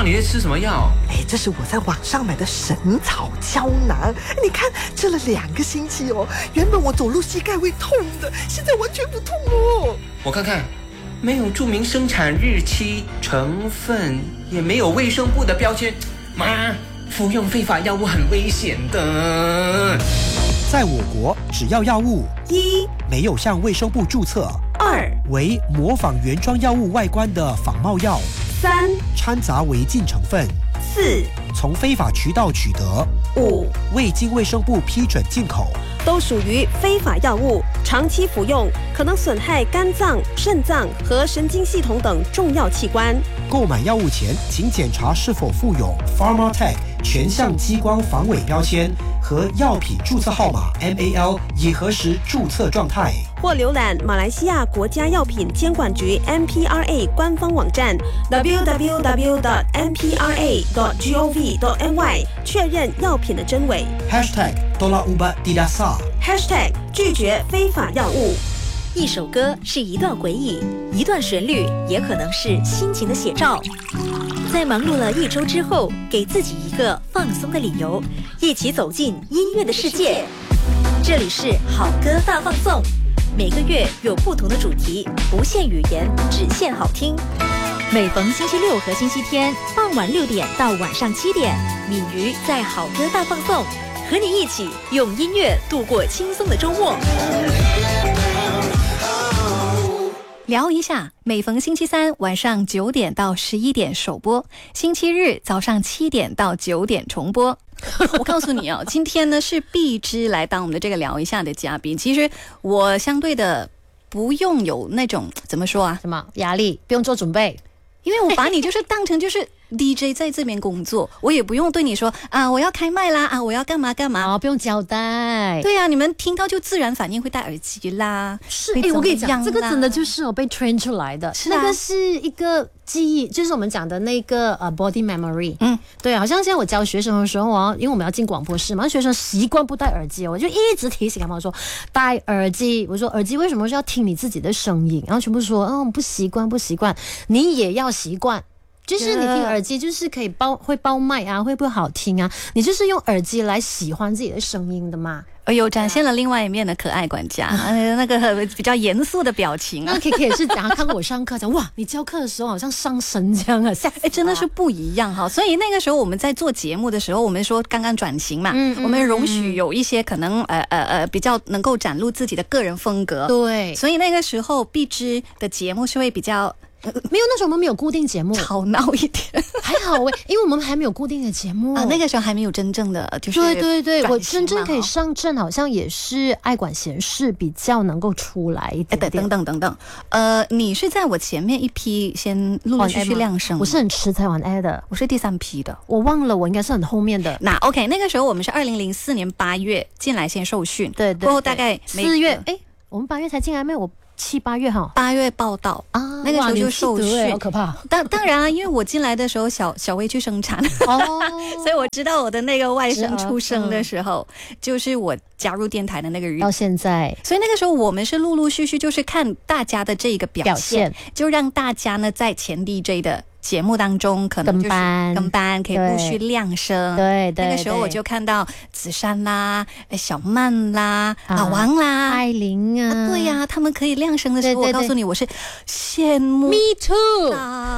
你在吃什么药？ 这是我在网上买的神草胶囊，你看吃了2个星期哦，原本我走路膝盖会痛的，现在完全不痛哦。 我看看，没有注明生产日期、成分，也没有卫生部的标签。妈，服用非法药物很危险的。 在我国，只要药物 1 没有向卫生部注册 2 为模仿原装药物外观的仿冒药 3 掺杂违禁成分 4 从非法渠道取得 5 未经卫生部批准进口， 都属于非法药物，长期服用可能损害肝脏、肾脏和神经系统等重要器官。 购买药物前，请检查是否附有 Pharmatech 全项激光防伪标签和药品注册号码 MAL 已核实注册状态， 或浏览马来西亚国家药品监管局 MPRA 官方网站 www.mpra.gov.my 确认药品的真伪。 #Tolak Ubat Tidak Sah #拒绝非法药物。 一首歌是一段回忆，一段旋律也可能是心情的写照。在忙碌了一周之后，给自己一个放松的理由，一起走进音乐的世界。这里是好歌大放送，每个月有不同的主题，不限语言，只限好听。每逢星期六和星期天傍晚6点到晚上7点，敏瑜在好歌大放送，和你一起用音乐度过轻松的周末。聊一下，每逢星期三晚上9点到11点首播，星期日早上7点到9点重播。我告诉你哦，今天呢是碧芝来当我们的这个聊一下的嘉宾。其实我相对的不用有那种怎么说啊， 什么压力，不用做准备， 因为我把你就是当成就是 DJ 在这边工作，我也不用对你说啊，我要开麦啦，啊，我要干嘛干嘛， 不用交代。 对啊，你们听到就自然反应会戴耳机啦。 是，我跟你讲，这个真的就是被 train 出来的，那个是一个记忆，就是我们讲的那个body memory。对，好像现在我教学生的时候啊，因为我们要进广播室嘛，学生习惯不戴耳机，我就一直提醒他们说戴耳机。我说耳机为什么是要听你自己的声音？然后全部说不习惯，你也要习惯。就是你听耳机，就是可以会爆麦啊，会不会好听啊？你就是用耳机来喜欢自己的声音的嘛。 展现了另外一面的可爱管家，那个比较严肃的表情。 那 K 也是讲看我上课讲哇，你教课的时候好像上神这样啊， 真的是不一样哈。所以那个时候我们在做节目的时候，我们说刚刚转型嘛，我们容许有一些可能比较能够展露自己的个人风格。 对， 所以那个时候碧芝的节目是会比较。 没有，那时候我们没有固定节目， 吵闹一点， 还好因为我们还没有固定的节目那个时候还没有真正的就是对，我真正可以上阵，好像也是爱管闲事比较能够出来一点点。 等等，你是在我前面一批先陆续亮声， 我是很迟才玩 air 的， 我是第3批的， 我忘了，我应该是很后面的。 那 OK， 那个时候我们是2004年8月进来先受训， 对， 过后大概 4月，我们8月才进来没有？我7、8月哈 ，8月报道啊，那个时候就受训， 好可怕。 当然啊，因为我进来的时候小薇去生产所以我知道我的那个外甥出生的时候，就是我加入电台的那个日子到现在。 所以那个时候我们是陆陆续续就是看大家的这个表现，就让大家呢在前 DJ 的节目当中可能就是跟班可以陆续亮声。 对， 那个时候我就看到子珊啦、小曼啦、老王啦、 艾琳啊， 对呀，他们可以亮声的时候，我告诉你，我是羡慕。 Me too，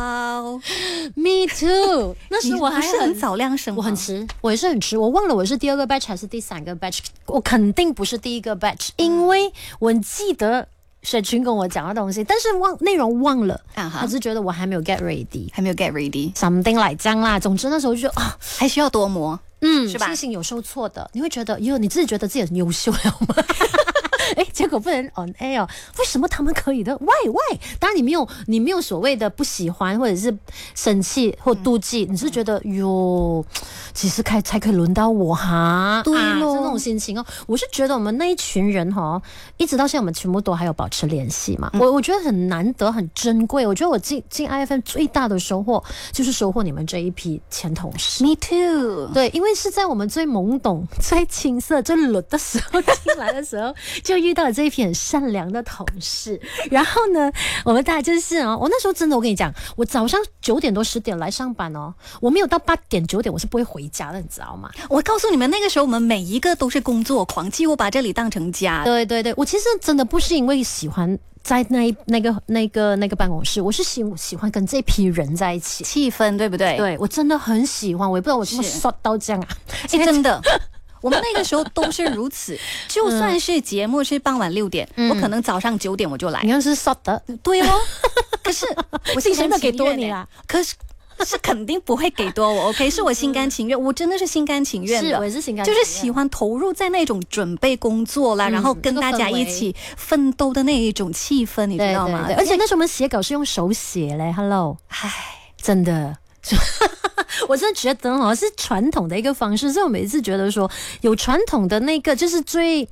Me too。那时我还是很早亮声， 我很迟，我也是很迟，我忘了我是第2个 batch 还是第3个 batch， 我肯定不是第1个 batch， 因为我记得雪群跟我讲的东西，但是内容忘了，他只觉得我还没有 get ready，something like 这样啦。总之那时候就还需要多磨，是吧？ 信心有受挫的，你会觉得你自己觉得自己很优秀了吗？结果不能 on air， 为什么他们可以的 ？Why？ 当然你没有所谓的不喜欢或者是生气或妒忌，你是觉得其实才可以轮到我哈， 对咯， 是那种心情哦。我是觉得我们那一群人一直到现在我们全部都还有保持联系嘛。我觉得很难得，很珍贵。我觉得我进 IFM 最大的收获就是收获你们这一批前同事。 Me too。 对，因为是在我们最懵懂、最青涩、最裸的时候进来的时候，就遇到了这一批很善良的同事，然后呢，我们大家就是我那时候真的，我跟你讲，我早上9点多10点来上班我没有到8点9点我是不会回家的，你知道吗？ 我告诉你们，那个时候我们每一个都是工作狂，几乎把这里当成家。 对对对，我其实真的不是因为喜欢在那个办公室，我是喜欢跟这批人在一起， 气氛对不对？ 对，我真的很喜欢，我也不知道我怎么刷到这样啊！ 真的。我们那个时候都是如此，就算是节目是傍晚6点，我可能早上9点我就来。 你看是刷的， 对哦。可是我心甘情愿给多你啦， 可是肯定不会给多我 ，OK？ 是我心甘情愿，我真的是心甘情愿的， 是我也是心甘情愿， 就是喜欢投入在那种准备工作啦，然后跟大家一起奋斗的那一种气氛，你知道吗？ 对，而且那时候我们写稿是用手写嘞 ，Hello， 唉，真的。我真的觉得是传统的一个方式，所以我每一次觉得说有传统的那个就是最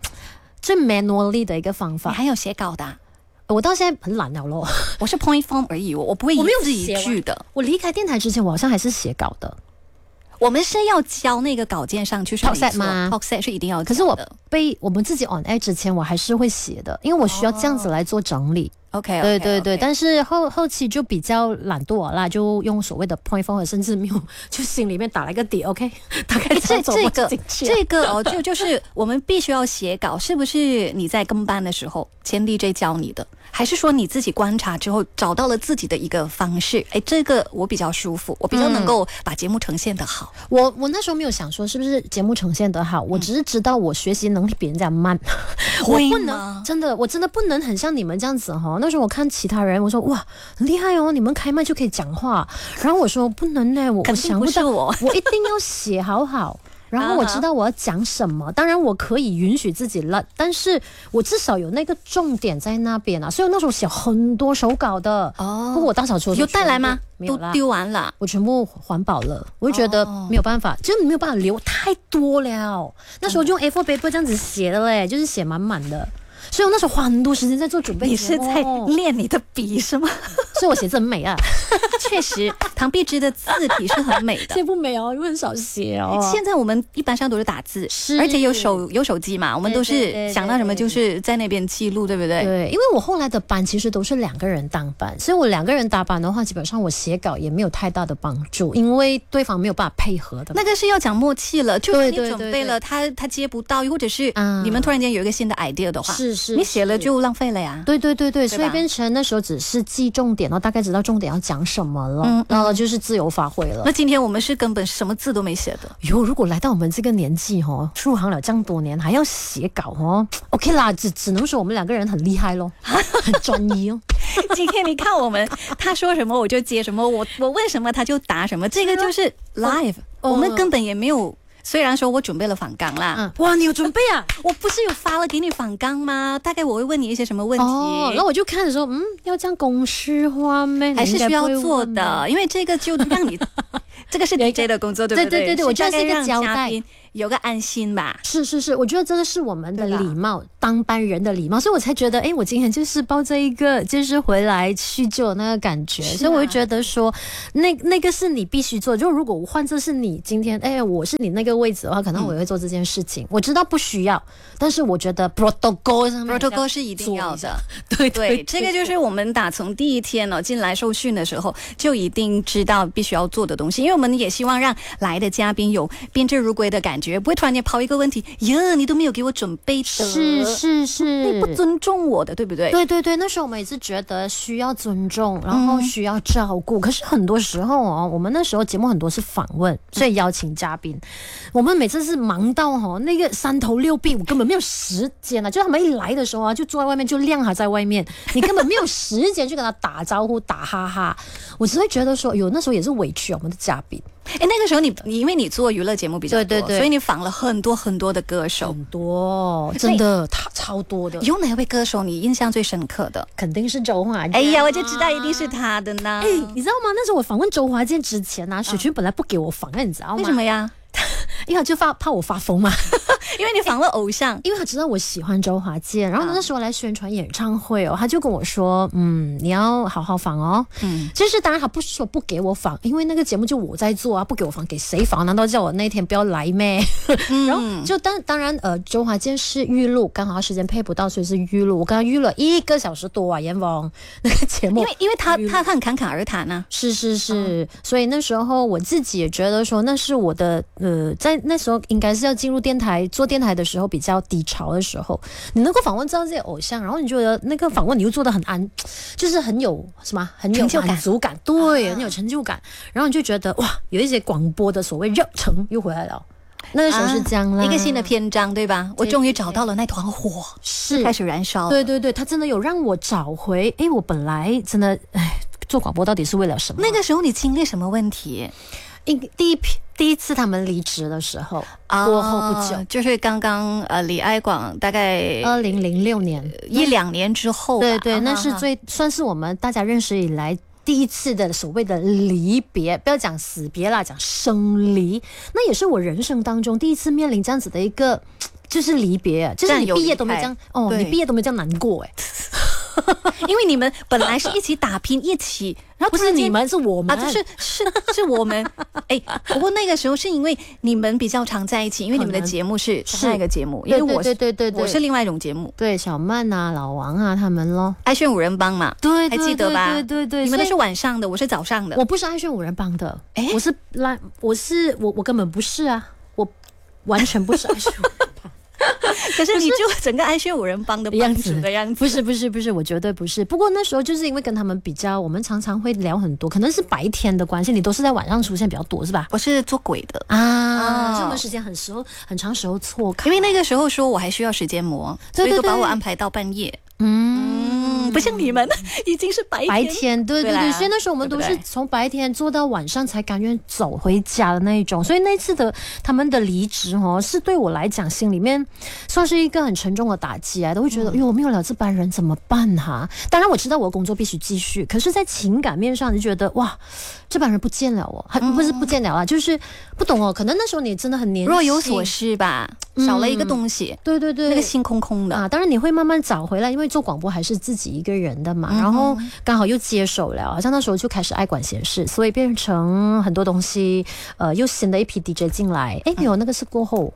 manually 的一个方法。 你还有写稿的我到现在很懒了咯， 我是 point form 而已，我不会一字一句的。 我离开电台之前，我好像还是写稿的。 我们是要交那个稿件上去 talk set 吗 ？talk set 是一定要的。 可是我们自己 on air 之前，我还是会写的，因为我需要这样子来做整理。 OK， 对对对，但是后期就比较懒惰啦，就用所谓的 point form， 甚至没有就心里面打了一个底 ，OK， 大概这个就是我们必须要写稿，是不是你在跟班的时候前 DJ 教你的，还是说你自己观察之后找到了自己的一个方式？这个我比较舒服，我比较能够把节目呈现得好。 我那时候没有想说是不是节目呈现得好，我只是知道我学习能力比人家慢，我不能我真的不能很像你们这样子那时候我看其他人，我说哇很厉害你们开麦就可以讲话，然后我说不能呢，我想不到我一定要写好。然后我知道我要讲什么，当然我可以允许自己烂，但是我至少有那个重点在那边啊，所以我那时候写很多手稿的。不过我大扫除有带来吗？ 没有啦， 都丢完了， 我全部环保了。我就觉得没有办法，就是没有办法留太多了。那时候就用 A4 paper 这样子写的嘞，就是写满满的。所以我那时候花很多时间在做准备。 你是在练你的笔是吗？ 所以我写字很美啊。 确实，唐碧芝的字体是很美的。 现在不美因为很少写现在我们一般上都是打字，而且有手机嘛，我们都是想到什么就是在那边记录，对不对？ 对，因为我后来的班其实都是2个人当班，所以我2个人打班的话，基本上我写稿也没有太大的帮助，因为对方没有办法配合的。 那个是要讲默契了，就是你准备了，他接不到，或者是你们突然间有一个新的 idea 的话， 是你写了就浪费了呀。 对，所以变成那时候只是记重点，然后大概知道重点要讲什么了，然后就是自由发挥了。 那今天我们是根本什么字都没写的。 如果来到我们这个年纪入行了这样多年还要写稿OK 啦，只能说我们2个人很厉害咯，很专一今天你看我们，他说什么我就接什么，我问什么他就答什么，这个就是 live，我们根本也没有。虽然说我准备了访纲啦， 哇，你有准备啊？ 我不是有发了给你访纲吗？大概我会问你一些什么问题， 那我就看的时候，要这样公式化咩？ 还是需要做的，因为这个就让你，这个是 DJ 的工作，对不对？ 对，我觉得是一个交代。 有个安心吧。 是，我觉得这个是我们的礼貌，当班人的礼貌，所以我才觉得，我今天就是抱着一个就是回来叙旧的那个感觉，所以我就觉得说，那个是你必须做。就如果我换这是你今天，我是你那个位置的话，可能我也会做这件事情。我知道不需要，但是我觉得 protocol 是一定要的。 对， 这个就是我们打从第一天进来受训的时候就一定知道必须要做的东西，因为我们也希望让来的嘉宾有宾至如归的感觉，不会突然间抛一个问题，你都没有给我准备的， 是， 你不尊重我的，对不对？ 对，那时候我们也是觉得需要尊重，然后需要照顾。可是很多时候我们那时候节目很多是访问，所以邀请嘉宾，我们每次是忙到那个3头6臂，我根本没有时间就他们一来的时候就坐在外面，就晾他在外面，你根本没有时间去跟他打招呼打哈哈。我只会觉得说，那时候也是委屈我们的嘉宾。 那个时候你因为你做娱乐节目比较多， 对， 所以你访了很多很多的歌手， 很多，真的超多的。 有哪位歌手你印象最深刻的？ 肯定是周华健。 哎呀，我就知道一定是他的呢。 你知道吗？那时候我访问周华健之前雪群本来不给我访问，你知道吗？ 为什么呀？ 因为就怕我发疯嘛。 因因为你访问偶像， 因为他知道我喜欢周华健，然后那时候来宣传演唱会哦，他就跟我说，你要好好访哦。其实当然他不是说不给我访，因为那个节目就我在做啊，不给我访给谁访？难道叫我那天不要来咩？然后就当然周华健是预录，刚好时间配不到，所以是预录。我跟他预了1个小时多啊，严峰那个节目， 因为他很侃侃而谈啊， 是，所以那时候我自己也觉得说，那是我的在那时候应该是要进入电台做电台的时候比较低潮的时候，你能够访问到这些偶像，然后你觉得那个访问你又做得很就是很有什么很有满足感，对，很有成就感，然后你就觉得哇，有一些广播的所谓热忱又回来了。那个时候是这样啦， 一个新的篇章，对吧？我终于找到了那团火， 是开始燃烧。 对，他真的有让我找回。我本来真的做广播到底是为了什么？ 那个时候你经历什么问题？ 第一次他们离职的时候，过后不久， 就是刚刚李爱广大概 2006年 1-2年之后吧， 对，那是算是我们大家认识以来第一次的所谓的离别，不要讲死别啦，讲生离，那也是我人生当中第一次面临这样子的一个就是离别，就是你毕业都没这样你毕业都没这样难过因为你们本来是一起打拼，一起，然后不是你们是我们啊，是我们。不过那个时候是因为你们比较常在一起，因为你们的节目是那个节目，因为我是另外一种节目， 对，小曼啊、老王啊他们咯， 爱炫五人帮嘛， 对， 还记得吧？ 对， 你们都是晚上的，我是早上的， 我不是爱炫五人帮的，我根本不是啊，我完全不是爱炫五人帮。 可是你就整个爱炫五人帮的样子的样子， 不是，我绝对不是。不过那时候就是因为跟他们比较，我们常常会聊很多，可能是白天的关系，你都是在晚上出现比较多，是吧？ 我是做鬼的这段时间很长时候错开， 因为那个时候说我还需要时间磨，所以都把我安排到半夜。不像你们已经是白天， 对，所以那时候我们都是从白天做到晚上才甘愿走回家的那一种，所以那次的他们的离职是对我来讲心里面算是一个很沉重的打击都会觉得我没有了这班人怎么办哈？当然我知道我的工作必须继续，可是在情感面上就觉得哇，这班人不见了不是不见了就是不懂可能那时候你真的很年轻， 若有所失吧，少了一个东西， 对， 那个心空空的当然你会慢慢找回来，因为做广播还是自己一个人的嘛，然后刚好又接手了，好像那时候就开始爱管闲事，所以变成很多东西又新的一批 DJ 进来，没有，那个是过后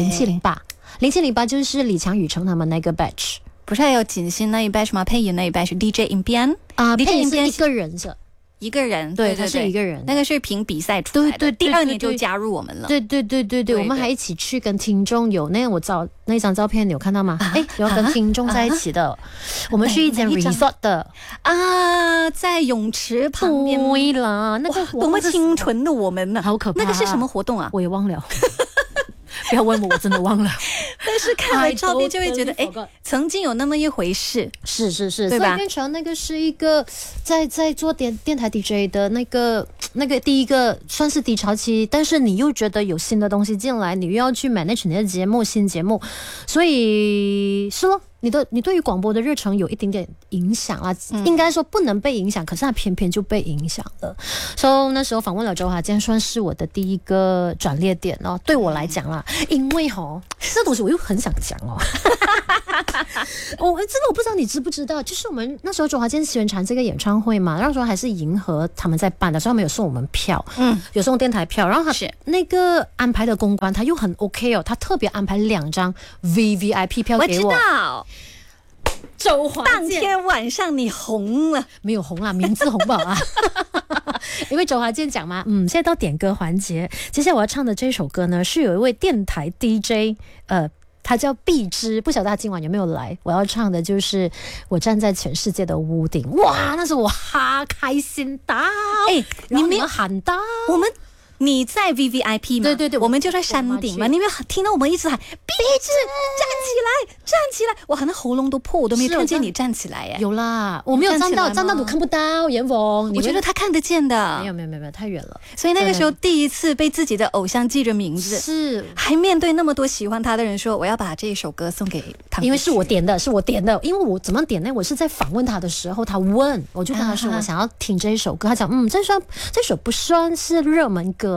0708就是李强、雨辰他们那个 batch， 不是还有锦欣那一 batch 吗？配音那一 batch DJ 影片 DJ 影片一个人对， 他是一个人， 那个是凭比赛出来的，第2年就加入我们了。 对，我们还一起去跟听众有我找那张照片，你有看到吗？有跟听众在一起的，我们去一间 resort 的在泳池旁边。 对啦，那个多么清纯的我们呢， 好可怕。 那个是什么活动啊？ 我也忘了。不要问我真的忘了。 但是看了照片就会觉得曾经有那么一回事， 是， 对吧？ 所以变成那个是一个在做电台 DJ 的那个第一个算是低潮期，但是你又觉得有新的东西进来，你又要去 manage 你的新节目，所以是咯，你对于广播的热忱有一点点影响啦，应该说不能被影响，可是它偏偏就被影响了。所以那时候访问了周华健，算是我的第一个转捩点对我来讲啦，因为这东西我又很想讲真的我不知道你知不知道，就是我们那时候周华健宣传这个演唱会嘛，那时候还是银河他们在办的，所以他们有送我们票，有送电台票，然后他那个安排的公关他又很 OK 他特别安排2张 VVIP 票给我。 我知道。 周华健当天晚上你红了， 没有红啦，名字红不好啊？因为周华健讲嘛，现在到点歌环节，接下来我要唱的这首歌呢，是有一位电台 DJ，他叫碧芝，不晓得他今晚有没有来？我要唱的就是我站在全世界的屋顶，哇，那时候我开心到， 你没有喊到你在 VVIP 嘛？ 对， 我们就在山顶嘛。你没有听到我们一直喊壁纸站起来！我可能喉咙都破，我都没有看见你站起来耶。 有啦，我没有站到都看不到。严峰， 我觉得他看得见的。 没有，太远了。 所以那个时候第一次被自己的偶像记着名字， 是还面对那么多喜欢他的人说我要把这一首歌送给他们， 因为是我点的，因为我怎么点呢？我是在访问他的时候，他问，我就跟他说我想要听这一首歌，他讲这首不算是热门歌。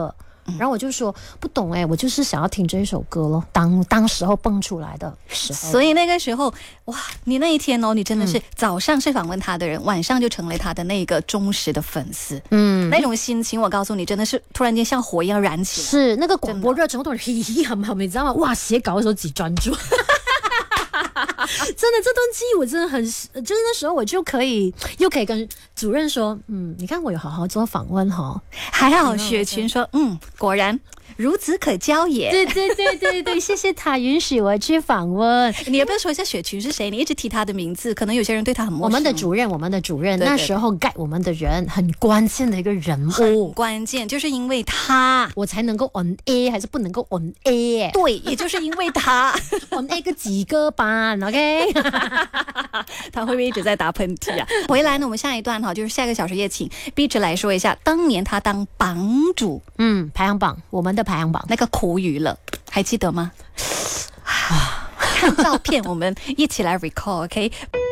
然后我就说不懂我就是想要听这首歌咯，当时候蹦出来的时候。 所以那个时候，哇，你那一天你真的是早上是访问他的人，晚上就成了他的那个忠实的粉丝。那种心情，我告诉你，真的是突然间像火一样燃起来。 是那个广播热忱，都很你知道吗？哇，写稿的时候几专注。真的，这段记忆我真的很，就是那时候我就可以又可以跟主任说，你看我有好好做访问哈， 还好雪群说，果然孺子可教也。 对，谢谢他允许我去访问。 你要不要说一下雪群是谁？你一直提他的名字，可能有些人对他很陌生。 我们的主任，那时候guide我们的人很关键的一个人物， 很关键，就是因为他我才能够 on air 还是不能够 on air。 对，也就是因为他 on air 个几个班 ，OK？ 他会不会一直在打喷嚏啊？回来呢，我们下一段就是下个小时也请 B 直来说一下，当年他当榜主， 排行榜，我们的排行榜那个苦语了，还记得吗？看照片，我们一起来 recall，OK？